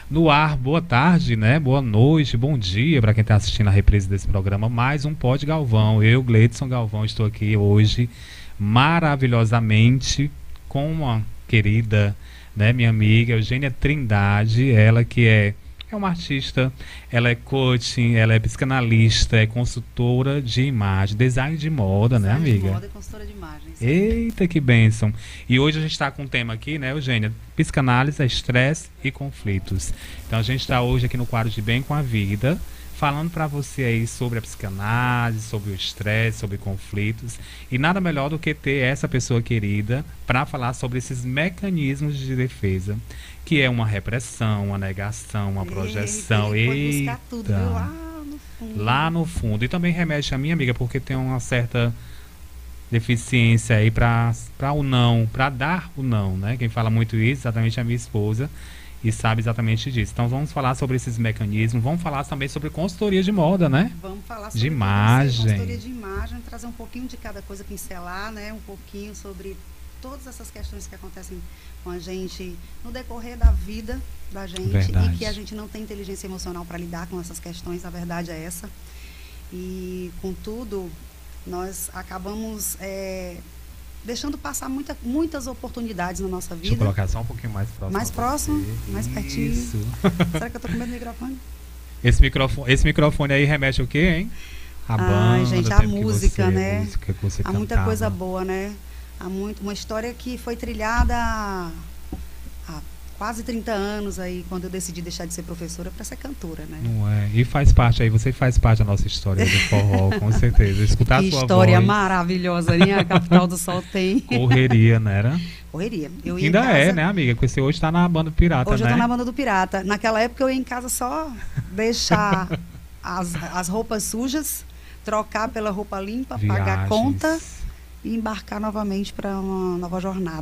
No ar, boa tarde, né? Boa noite, bom dia para quem está assistindo a reprise desse programa. Mais um Pod Galvão. Eu, Gleidson Galvão, estou aqui hoje maravilhosamente com uma querida, né, minha amiga Eugênia Trindade, ela que é uma artista, ela é coaching, ela é psicanalista, é consultora de imagem, design de moda, né, amiga? Design de moda e consultora de imagem. Sim. Eita, que bênção. E hoje a gente está com um tema aqui, né, Eugênia? Psicanálise, estresse e conflitos. Então a gente está hoje aqui no quadro de Bem com a Vida, falando para você aí sobre a psicanálise, sobre o estresse, sobre conflitos. E nada melhor do que ter essa pessoa querida para falar sobre esses mecanismos de defesa, que é uma repressão, uma negação, uma projeção. Eita, ele foi buscar tudo, viu? Lá no fundo. Lá no fundo. E também remete a minha amiga, porque tem uma certa deficiência aí para o não, para dar o não, né? Quem fala muito isso, exatamente a minha esposa, e sabe exatamente disso. Então vamos falar sobre esses mecanismos, vamos falar também sobre consultoria de moda, né? Vamos falar sobre de imagem. Consultoria de imagem, trazer um pouquinho de cada coisa, pincelar, né? Um pouquinho sobre todas essas questões que acontecem com a gente no decorrer da vida da gente. Verdade. E que a gente não tem inteligência emocional para lidar com essas questões, a verdade é essa. E, contudo, nós acabamos deixando passar muitas oportunidades na nossa vida. Deixa eu colocar só um pouquinho mais próximo. Mais próximo, mais pertinho. Isso. Será que eu tô com medo do microfone? Esse microfone aí remete ao quê, hein? A banda, gente, a música, né? Música que você há muita cantava. coisa boa, né? Há uma história que foi trilhada há quase 30 anos aí, quando eu decidi deixar de ser professora para ser cantora, né? Não é? E faz parte aí, você faz parte da nossa história do forró, com certeza. Escutar Que a sua história voz, maravilhosa, né? A capital do sol tem. correria, né? Era? Correria. Eu ia Ainda em casa, é, né, amiga? Porque você hoje tá na banda Pirata, hoje né? eu tô na banda do Pirata. Naquela época eu ia em casa só deixar as roupas sujas, trocar pela roupa limpa, pagar a Viagens. conta e embarcar novamente para uma nova jornada.